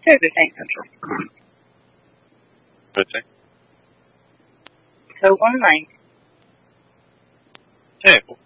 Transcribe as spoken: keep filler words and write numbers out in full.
Very good, thanks, Central. Good thing. So online. Hey, well,